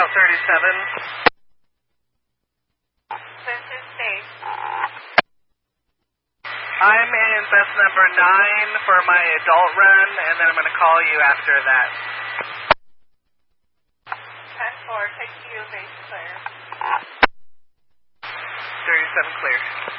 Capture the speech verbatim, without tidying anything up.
Route thirty-seven. This is Dave. I'm in bus number nine for my adult run, and then I'm going to call you after that. ten four, take you, base clear. thirty-seven clear.